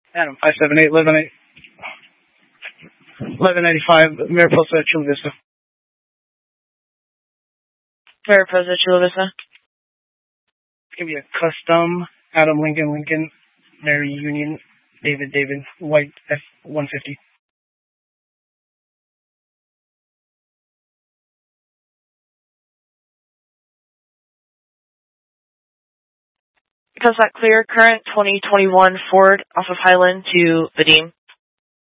Adam, 578, 1195, Mariposa, Chula Vista. Mariposa, Chula Vista. It's going to be a custom Adam Lincoln, Mary Union, David, White F-150. Because that clear, current 2021 Ford off of Highland to Vadim.